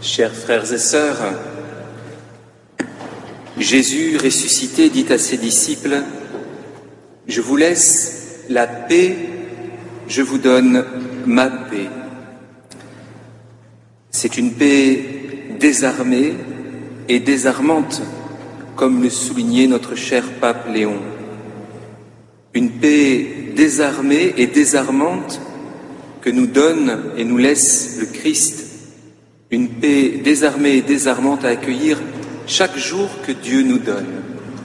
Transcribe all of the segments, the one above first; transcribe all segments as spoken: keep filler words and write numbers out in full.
Chers frères et sœurs, Jésus ressuscité dit à ses disciples : « Je vous laisse la paix, je vous donne ma paix. » C'est une paix désarmée et désarmante, comme le soulignait notre cher pape Léon. Une paix désarmée et désarmante que nous donne et nous laisse le Christ. Une paix désarmée et désarmante à accueillir chaque jour que Dieu nous donne.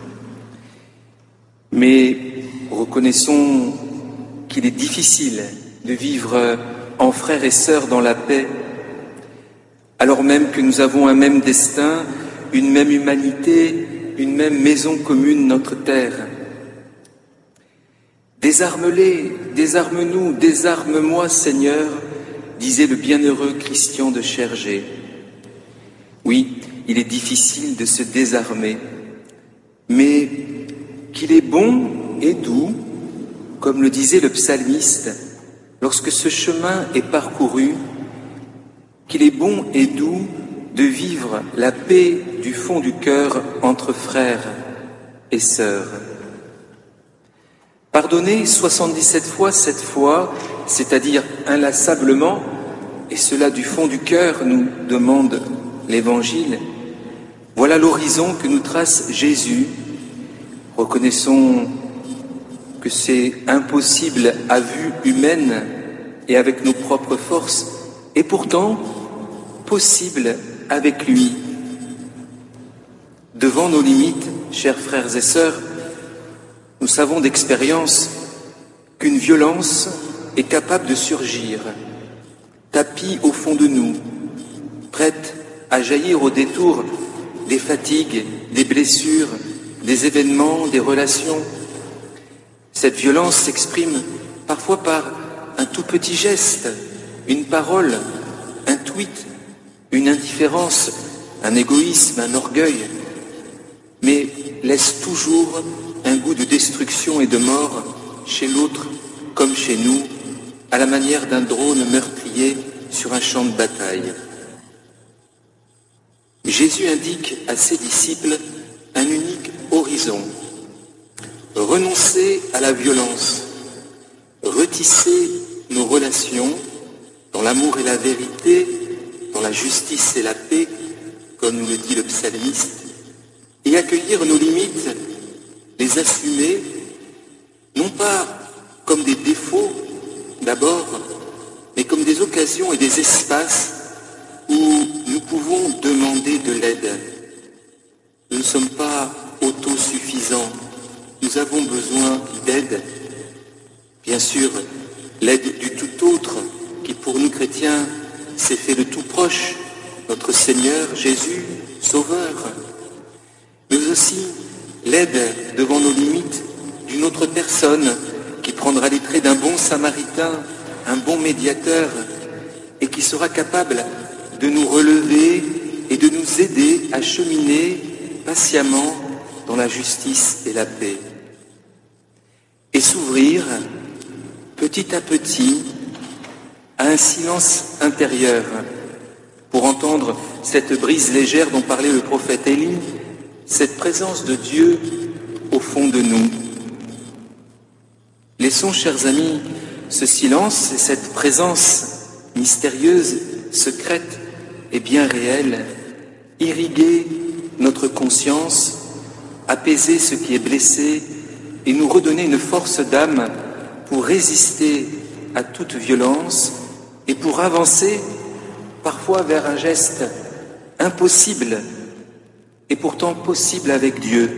Mais reconnaissons qu'il est difficile de vivre en frères et sœurs dans la paix, alors même que nous avons un même destin, une même humanité, une même maison commune, notre terre. Désarme-les, désarme-nous, désarme-moi, Seigneur, disait le bienheureux Christian de Chergé. Oui, il est difficile de se désarmer, mais qu'il est bon et doux, comme le disait le psalmiste, lorsque ce chemin est parcouru, qu'il est bon et doux de vivre la paix du fond du cœur entre frères et sœurs. Pardonner soixante-dix-sept fois cette fois, c'est-à-dire inlassablement, et cela du fond du cœur, nous demande l'Évangile. Voilà l'horizon que nous trace Jésus. Reconnaissons que c'est impossible à vue humaine et avec nos propres forces, et pourtant possible avec lui. Devant nos limites, chers frères et sœurs, nous savons d'expérience qu'une violence est capable de surgir, tapie au fond de nous, prête à jaillir au détour des fatigues, des blessures, des événements, des relations. Cette violence s'exprime parfois par un tout petit geste, une parole, un tweet, une indifférence, un égoïsme, un orgueil, mais laisse toujours un goût de destruction et de mort chez l'autre comme chez nous, à la manière d'un drone meurtrier sur un champ de bataille. Jésus indique à ses disciples un unique horizon. Renoncer à la violence, retisser nos relations dans l'amour et la vérité, dans la justice et la paix, comme nous le dit le psalmiste, et accueillir nos limites, les assumer, non pas comme des défauts d'abord, mais comme des occasions et des espaces où nous pouvons demander de l'aide. Nous ne sommes pas autosuffisants, nous avons besoin d'aide. Bien sûr, l'aide du tout autre, qui pour nous chrétiens s'est fait le tout proche, notre Seigneur Jésus, Sauveur, mais aussi l'aide devant nos limites d'une autre personne qui prendra les traits d'un bon samaritain, un bon médiateur, et qui sera capable de nous relever et de nous aider à cheminer patiemment dans la justice et la paix. Et s'ouvrir petit à petit à un silence intérieur pour entendre cette brise légère dont parlait le prophète Élie, cette présence de Dieu au fond de nous. Laissons, chers amis, ce silence et cette présence mystérieuse, secrète et bien réelle, irriguer notre conscience, apaiser ce qui est blessé et nous redonner une force d'âme pour résister à toute violence et pour avancer parfois vers un geste impossible et pourtant possible avec Dieu,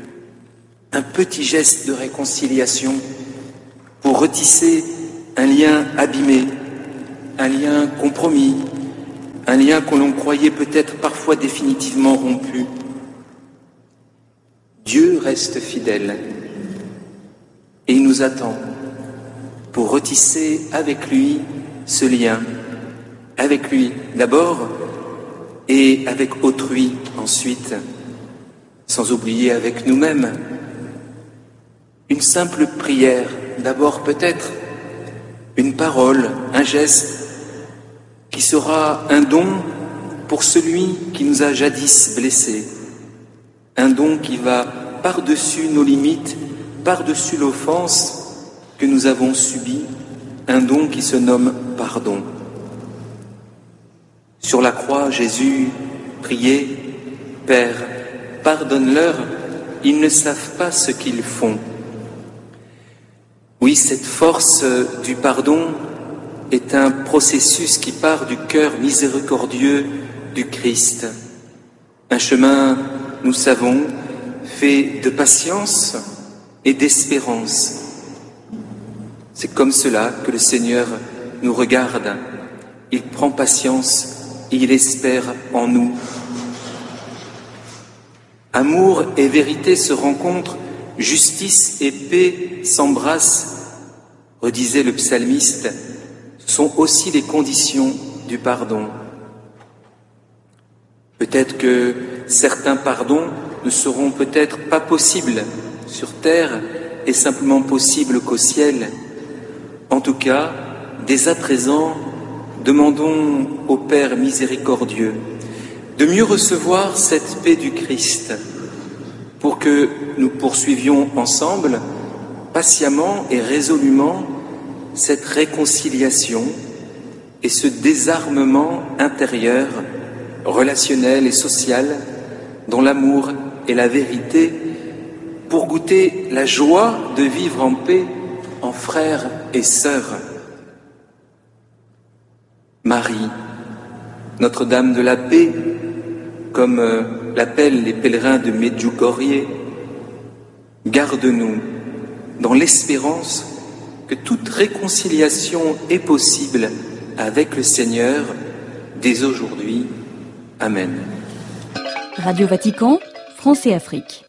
un petit geste de réconciliation pour retisser un lien abîmé, un lien compromis, un lien que l'on croyait peut-être parfois définitivement rompu. Dieu reste fidèle et il nous attend pour retisser avec lui ce lien, avec lui d'abord et avec autrui ensuite, sans oublier avec nous-mêmes. Une simple prière, d'abord peut-être, une parole, un geste, qui sera un don pour celui qui nous a jadis blessés. Un don qui va par-dessus nos limites, par-dessus l'offense que nous avons subie, un don qui se nomme pardon. Sur la croix, Jésus priait « Père, pardonne-leur, ils ne savent pas ce qu'ils font. » Oui, cette force du pardon est un processus qui part du cœur miséricordieux du Christ. Un chemin, nous savons, fait de patience et d'espérance. C'est comme cela que le Seigneur nous regarde. Il prend patience et il espère en nous. Amour et vérité se rencontrent, justice et paix s'embrassent, redisait le psalmiste, sont aussi les conditions du pardon. Peut-être que certains pardons ne seront peut-être pas possibles sur terre et simplement possibles qu'au ciel. En tout cas, dès à présent, demandons au Père miséricordieux de mieux recevoir cette paix du Christ pour que nous poursuivions ensemble, patiemment et résolument, cette réconciliation et ce désarmement intérieur, relationnel et social, dans l'amour et la vérité, pour goûter la joie de vivre en paix, en frères et sœurs. Marie, Notre-Dame de la paix, comme l'appellent les pèlerins de Medjugorje, garde-nous dans l'espérance que toute réconciliation est possible avec le Seigneur dès aujourd'hui. Amen. Radio Vatican, France et Afrique.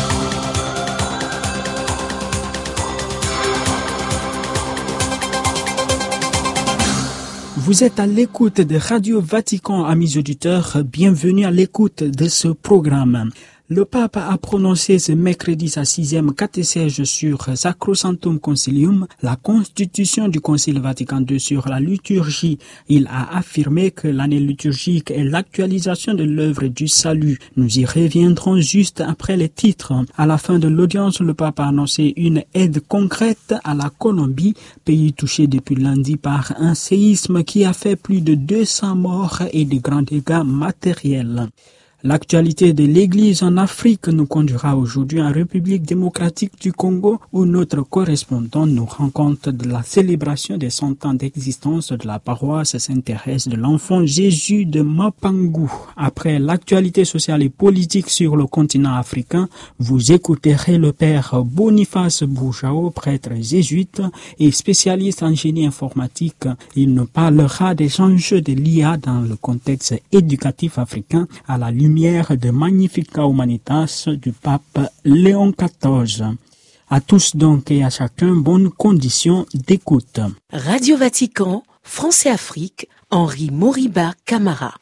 Vous êtes à l'écoute de Radio Vatican, amis auditeurs. Bienvenue à l'écoute de ce programme. Le pape a prononcé ce mercredi sa sixième catéchèse sur Sacrosanctum Concilium, la constitution du Concile Vatican deux sur la liturgie. Il a affirmé que l'année liturgique est l'actualisation de l'œuvre du salut. Nous y reviendrons juste après les titres. À la fin de l'audience, le pape a annoncé une aide concrète à la Colombie, pays touché depuis lundi par un séisme qui a fait plus de deux cents morts et de grands dégâts matériels. L'actualité de l'Église en Afrique nous conduira aujourd'hui en République démocratique du Congo où notre correspondant nous rend compte de la célébration des cent ans d'existence de la paroisse Sainte-Thérèse de l'Enfant Jésus de Mapangu. Après l'actualité sociale et politique sur le continent africain, vous écouterez le père Boniface Boujao, prêtre jésuite et spécialiste en génie informatique. Il nous parlera des enjeux de l'I A dans le contexte éducatif africain à la lumière de Magnificat Humanitas du pape Léon quatorze. À tous donc et à chacun, bonne condition d'écoute. Radio Vatican, France et Afrique, Henri Moriba Camara.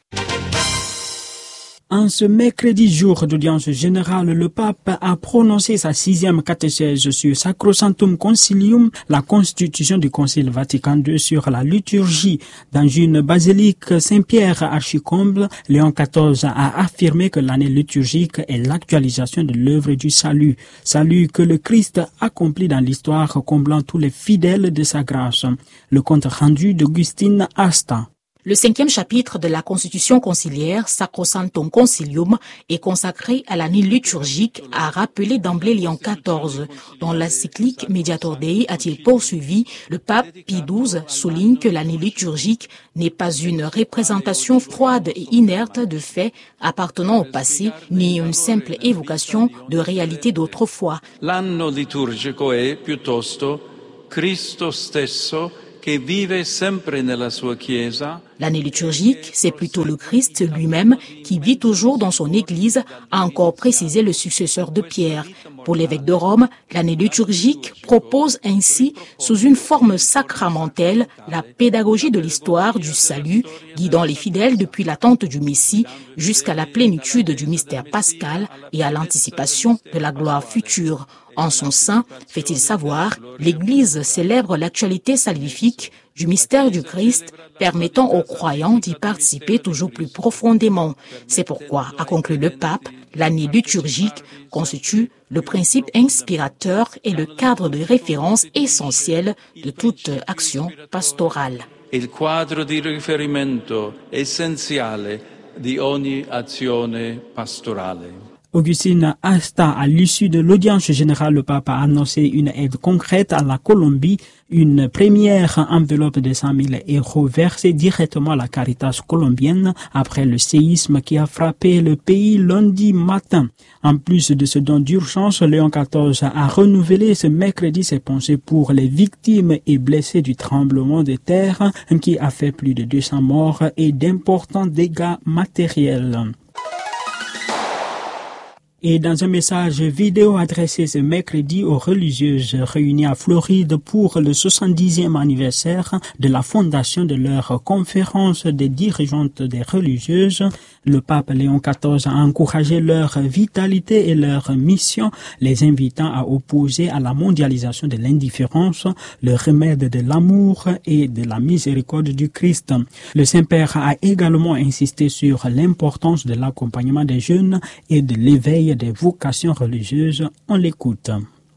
En ce mercredi jour d'audience générale, le pape a prononcé sa sixième catéchèse sur Sacrosanctum Concilium, la constitution du Concile Vatican deux sur la liturgie. Dans une basilique Saint-Pierre archicomble, Léon quatorze a affirmé que l'année liturgique est l'actualisation de l'œuvre du salut. Salut que le Christ accomplit dans l'histoire, comblant tous les fidèles de sa grâce. Le compte rendu d'Augustine Asta. Le cinquième chapitre de la Constitution conciliaire, Sacrosanctum Concilium, est consacré à l'année liturgique, a rappelé d'emblée Léon quatorze. Dans la cyclique Mediator Dei, a-t-il poursuivi, le pape Pie douze souligne que l'année liturgique n'est pas une représentation froide et inerte de faits appartenant au passé, ni une simple évocation de réalités d'autrefois. L'anno liturgico è piuttosto Cristo stesso che vive sempre nella sua Chiesa. L'année liturgique, c'est plutôt le Christ lui-même qui vit toujours dans son Église, a encore précisé le successeur de Pierre. Pour l'évêque de Rome, l'année liturgique propose ainsi, sous une forme sacramentelle, la pédagogie de l'histoire du salut, guidant les fidèles depuis l'attente du Messie jusqu'à la plénitude du mystère pascal et à l'anticipation de la gloire future. En son sein, fait-il savoir, l'Église célèbre l'actualité salvifique du mystère du Christ, permettant aux croyants d'y participer toujours plus profondément. C'est pourquoi, a conclu le pape, l'année liturgique constitue le principe inspirateur et le cadre de référence essentiel de toute action pastorale. Il quadro di riferimento essenziale di ogni azione pastorale. Augustine Asta, à l'issue de l'audience générale, le pape a annoncé une aide concrète à la Colombie, une première enveloppe de cent mille euros versée directement à la Caritas colombienne après le séisme qui a frappé le pays lundi matin. En plus de ce don d'urgence, Léon quatorze a renouvelé ce mercredi ses pensées pour les victimes et blessés du tremblement de terre qui a fait plus de deux cents morts et d'importants dégâts matériels. Et dans un message vidéo adressé ce mercredi aux religieuses réunies à Floride pour le soixante-dixième anniversaire de la fondation de leur conférence des dirigeantes des religieuses, le pape Léon quatorze a encouragé leur vitalité et leur mission, les invitant à opposer à la mondialisation de l'indifférence le remède de l'amour et de la miséricorde du Christ. Le Saint-Père a également insisté sur l'importance de l'accompagnement des jeunes et de l'éveil des vocations religieuses. On l'écoute.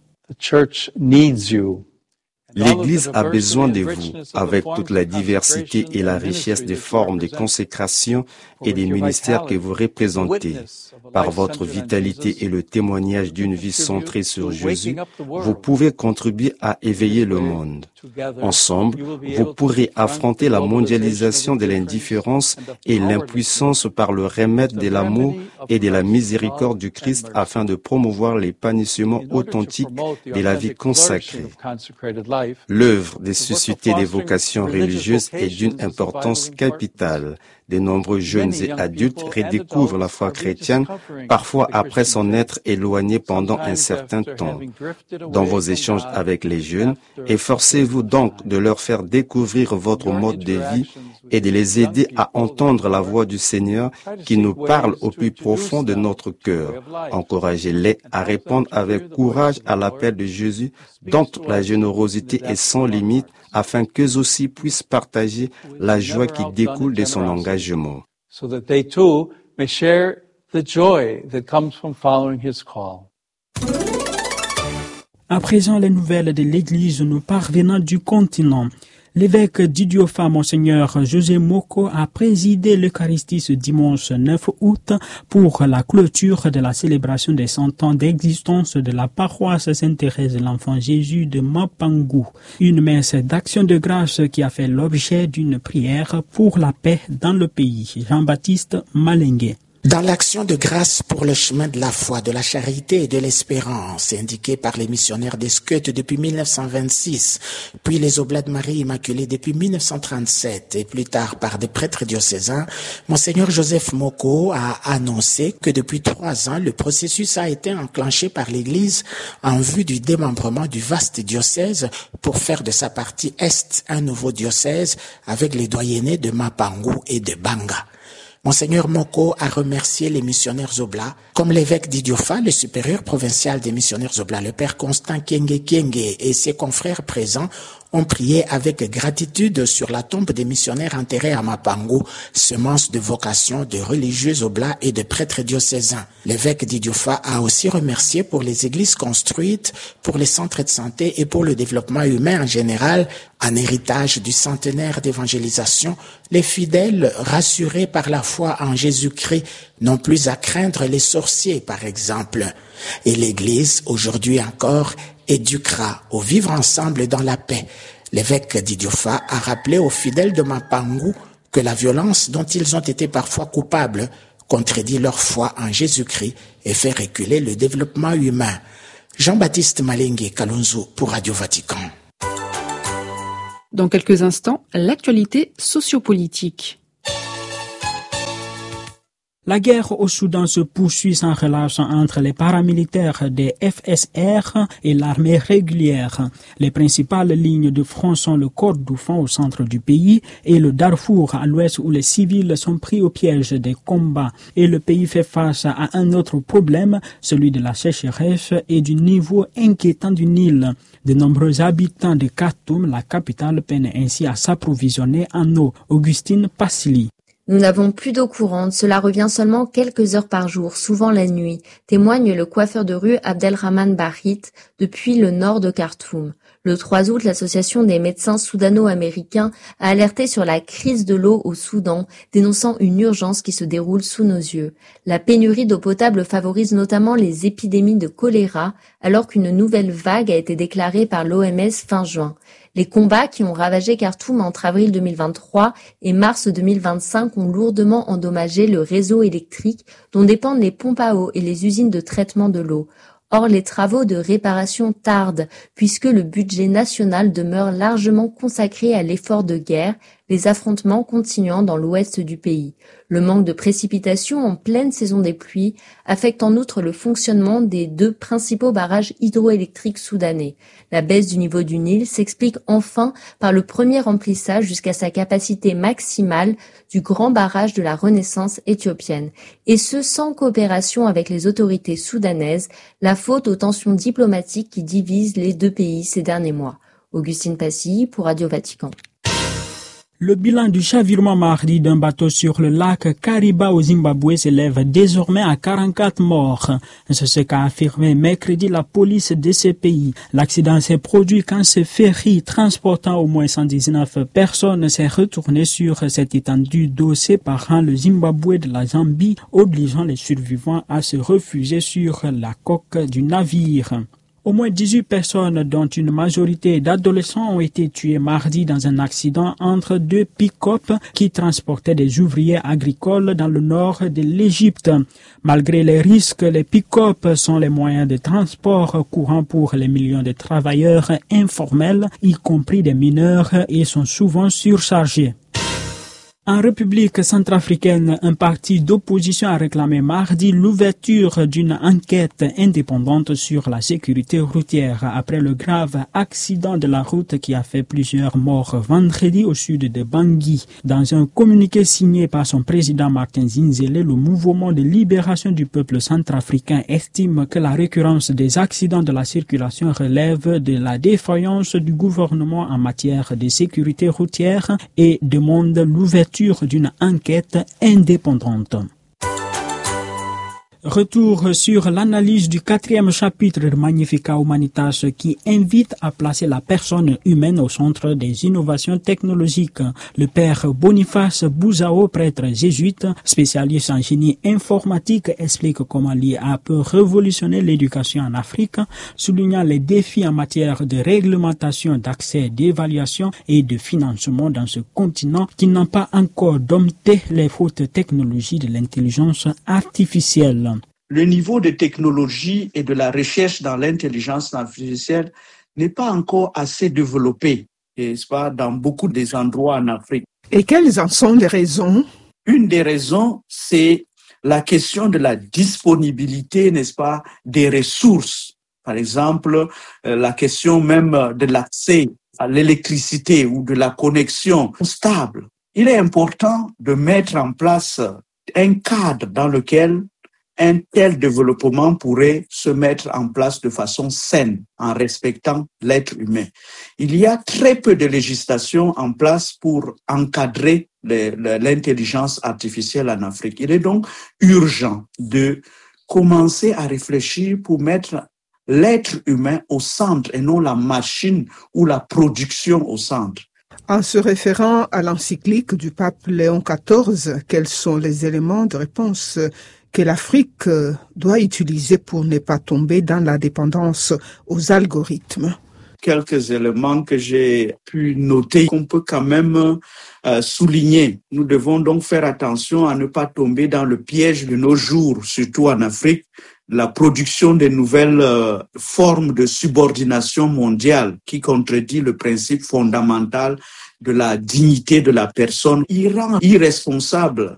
L'Église a besoin de vous, avec toute la diversité et la richesse des formes de consécration et des ministères que vous représentez. Par votre vitalité et le témoignage d'une vie centrée sur Jésus, vous pouvez contribuer à éveiller le monde. Ensemble, vous pourrez affronter la mondialisation de l'indifférence et l'impuissance par le remède de l'amour et de la miséricorde du Christ afin de promouvoir l'épanouissement authentique de la vie consacrée. L'œuvre de susciter des vocations religieuses est d'une importance capitale. De nombreux jeunes et adultes redécouvrent la foi chrétienne, parfois après s'en être éloignés pendant un certain temps. Dans vos échanges avec les jeunes, efforcez-vous donc de leur faire découvrir votre mode de vie et de les aider à entendre la voix du Seigneur qui nous parle au plus profond de notre cœur. Encouragez-les à répondre avec courage à l'appel de Jésus, dont la générosité est sans limite, afin qu'eux aussi puissent partager la joie qui découle de son engagement. À présent, les nouvelles de l'Église nous parvenant du continent. L'évêque d'Idiofa, Monseigneur José Moko, a présidé l'Eucharistie ce dimanche neuf août pour la clôture de la célébration des cent ans d'existence de la paroisse Sainte-Thérèse de l'Enfant Jésus de Mapangu. Une messe d'action de grâce qui a fait l'objet d'une prière pour la paix dans le pays. Jean-Baptiste Malengue. Dans l'action de grâce pour le chemin de la foi, de la charité et de l'espérance, indiquée par les missionnaires des Scots depuis mille neuf cent vingt-six, puis les Oblats de Marie Immaculée depuis mille neuf cent trente-sept et plus tard par des prêtres diocésains, Monseigneur Joseph Moko a annoncé que depuis trois ans, le processus a été enclenché par l'Église en vue du démembrement du vaste diocèse pour faire de sa partie Est un nouveau diocèse avec les doyennés de Mapangu et de Banga. Monseigneur Moko a remercié les missionnaires Oblats, comme l'évêque d'Idiofa, le supérieur provincial des missionnaires Oblats, le père Constant Kenge Kenge et ses confrères présents ont prié avec gratitude sur la tombe des missionnaires enterrés à Mapangu, semence de vocation de religieux Oblats et de prêtres diocésains. L'évêque d'Idiofa a aussi remercié pour les églises construites, pour les centres de santé et pour le développement humain en général, en héritage du centenaire d'évangélisation, les fidèles rassurés par la foi en Jésus-Christ n'ont plus à craindre les sorciers, par exemple. Et l'Église, aujourd'hui encore, éduquera au vivre ensemble dans la paix. L'évêque d'Idiofa a rappelé aux fidèles de Mapangu que la violence dont ils ont été parfois coupables contredit leur foi en Jésus-Christ et fait reculer le développement humain. Jean-Baptiste Malengue Kalonzo pour Radio Vatican. Dans quelques instants, l'actualité sociopolitique. La guerre au Soudan se poursuit sans relâche entre les paramilitaires des F S R et l'armée régulière. Les principales lignes de front sont le Kordofan au centre du pays et le Darfour à l'ouest où les civils sont pris au piège des combats. Et le pays fait face à un autre problème, celui de la sécheresse et du niveau inquiétant du Nil. De nombreux habitants de Khartoum, la capitale, peinent ainsi à s'approvisionner en eau. Augustine Passili. Nous n'avons plus d'eau courante, cela revient seulement quelques heures par jour, souvent la nuit, témoigne le coiffeur de rue Abdelrahman Bahit depuis le nord de Khartoum. Le trois août, l'association des médecins soudano-américains a alerté sur la crise de l'eau au Soudan, dénonçant une urgence qui se déroule sous nos yeux. La pénurie d'eau potable favorise notamment les épidémies de choléra, alors qu'une nouvelle vague a été déclarée par l'O M S fin juin. Les combats qui ont ravagé Khartoum entre avril deux mille vingt-trois et mars deux mille vingt-cinq ont lourdement endommagé le réseau électrique dont dépendent les pompes à eau et les usines de traitement de l'eau. Or, les travaux de réparation tardent puisque le budget national demeure largement consacré à l'effort de guerre, les affrontements continuant dans l'ouest du pays. Le manque de précipitations en pleine saison des pluies affecte en outre le fonctionnement des deux principaux barrages hydroélectriques soudanais. La baisse du niveau du Nil s'explique enfin par le premier remplissage jusqu'à sa capacité maximale du grand barrage de la Renaissance éthiopienne, et ce sans coopération avec les autorités soudanaises, la faute aux tensions diplomatiques qui divisent les deux pays ces derniers mois. Augustine Passy pour Radio Vatican. Le bilan du chavirement mardi d'un bateau sur le lac Kariba au Zimbabwe s'élève désormais à quarante-quatre morts. C'est ce qu'a affirmé mercredi la police de ce pays. L'accident s'est produit quand ce ferry transportant au moins cent dix-neuf personnes s'est retourné sur cette étendue d'eau séparant le Zimbabwe de la Zambie, obligeant les survivants à se refuser sur la coque du navire. Au moins dix-huit personnes, dont une majorité d'adolescents, ont été tuées mardi dans un accident entre deux pick-up qui transportaient des ouvriers agricoles dans le nord de l'Égypte. Malgré les risques, les pick-up sont les moyens de transport courants pour les millions de travailleurs informels, y compris des mineurs, et sont souvent surchargés. En République centrafricaine, un parti d'opposition a réclamé mardi l'ouverture d'une enquête indépendante sur la sécurité routière après le grave accident de la route qui a fait plusieurs morts vendredi au sud de Bangui. Dans un communiqué signé par son président Martin Zinzele, le mouvement de libération du peuple centrafricain estime que la récurrence des accidents de la circulation relève de la défaillance du gouvernement en matière de sécurité routière et demande l'ouverture d'une enquête indépendante. Retour sur l'analyse du quatrième chapitre de Magnificat Humanitas qui invite à placer la personne humaine au centre des innovations technologiques. Le père Boniface Bouzao, prêtre jésuite, spécialiste en génie informatique, explique comment l'I A peut révolutionner l'éducation en Afrique, soulignant les défis en matière de réglementation, d'accès, d'évaluation et de financement dans ce continent qui n'a pas encore dompté les hautes technologies de l'intelligence artificielle. Le niveau de technologie et de la recherche dans l'intelligence artificielle n'est pas encore assez développé, n'est-ce pas, dans beaucoup des endroits en Afrique. Et quelles en sont les raisons? Une des raisons, c'est la question de la disponibilité, n'est-ce pas, des ressources. Par exemple, la question même de l'accès à l'électricité ou de la connexion stable. Il est important de mettre en place un cadre dans lequel un tel développement pourrait se mettre en place de façon saine, en respectant l'être humain. Il y a très peu de législation en place pour encadrer les, l'intelligence artificielle en Afrique. Il est donc urgent de commencer à réfléchir pour mettre l'être humain au centre et non la machine ou la production au centre. En se référant à l'encyclique du pape Léon quatorze, quels sont les éléments de réponse que l'Afrique doit utiliser pour ne pas tomber dans la dépendance aux algorithmes? Quelques éléments que j'ai pu noter qu'on peut quand même euh, souligner. Nous devons donc faire attention à ne pas tomber dans le piège de nos jours, surtout en Afrique, la production de nouvelles euh, formes de subordination mondiale qui contredit le principe fondamental de la dignité de la personne. Il rend irresponsable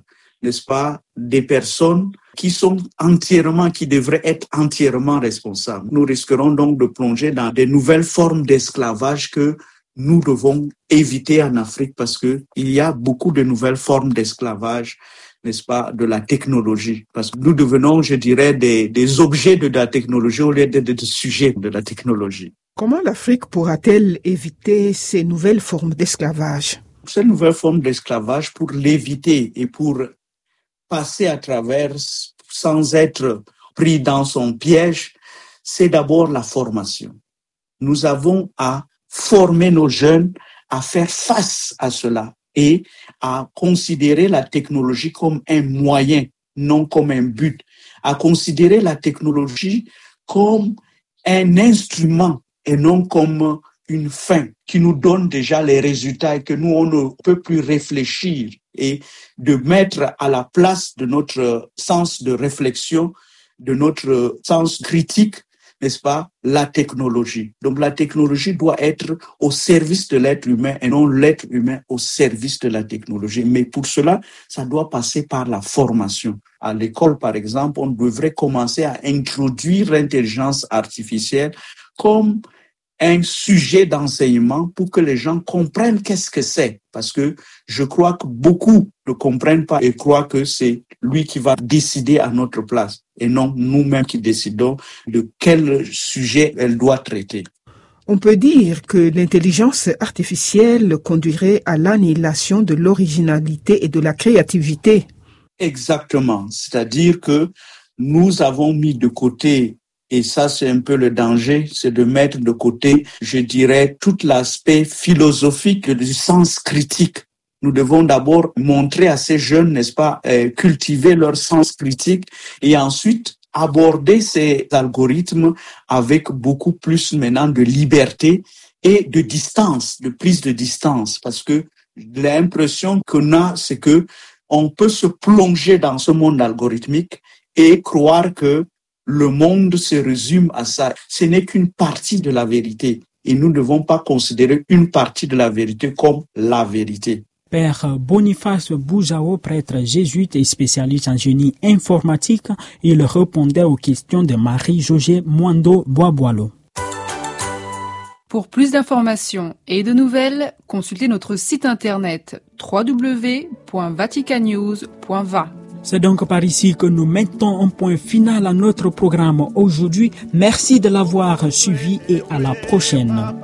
n'est-ce pas, des personnes qui sont entièrement, qui devraient être entièrement responsables. Nous risquerons donc de plonger dans des nouvelles formes d'esclavage que nous devons éviter en Afrique parce que il y a beaucoup de nouvelles formes d'esclavage, n'est-ce pas, de la technologie. Parce que nous devenons, je dirais, des, des objets de la technologie au lieu d'être des sujets de la technologie. Comment l'Afrique pourra-t-elle éviter ces nouvelles formes d'esclavage? Ces nouvelles formes d'esclavage, pour l'éviter et pour passer à travers sans être pris dans son piège, c'est d'abord la formation. Nous avons à former nos jeunes à faire face à cela et à considérer la technologie comme un moyen, non comme un but, à considérer la technologie comme un instrument et non comme une fin qui nous donne déjà les résultats et que nous, on ne peut plus réfléchir, et de mettre à la place de notre sens de réflexion, de notre sens critique, n'est-ce pas, la technologie. Donc la technologie doit être au service de l'être humain et non l'être humain au service de la technologie. Mais pour cela, ça doit passer par la formation. À l'école, par exemple, on devrait commencer à introduire l'intelligence artificielle comme un sujet d'enseignement pour que les gens comprennent qu'est-ce que c'est. Parce que je crois que beaucoup ne comprennent pas et croient que c'est lui qui va décider à notre place et non nous-mêmes qui décidons de quel sujet elle doit traiter. On peut dire que l'intelligence artificielle conduirait à l'annihilation de l'originalité et de la créativité. Exactement. C'est-à-dire que nous avons mis de côté, et ça, c'est un peu le danger, c'est de mettre de côté, je dirais, tout l'aspect philosophique du sens critique. Nous devons d'abord montrer à ces jeunes, n'est-ce pas, euh, cultiver leur sens critique et ensuite aborder ces algorithmes avec beaucoup plus maintenant de liberté et de distance, de prise de distance. Parce que l'impression qu'on a, c'est que on peut se plonger dans ce monde algorithmique et croire que le monde se résume à ça. Ce n'est qu'une partie de la vérité. Et nous ne devons pas considérer une partie de la vérité comme la vérité. Père Boniface Bouzao, prêtre jésuite et spécialiste en génie informatique, il répondait aux questions de Marie-Josée Mwando-Boaboalo. Pour plus d'informations et de nouvelles, consultez notre site internet w w w point vaticanews point va. C'est donc par ici que nous mettons un point final à notre programme aujourd'hui. Merci de l'avoir suivi et à la prochaine.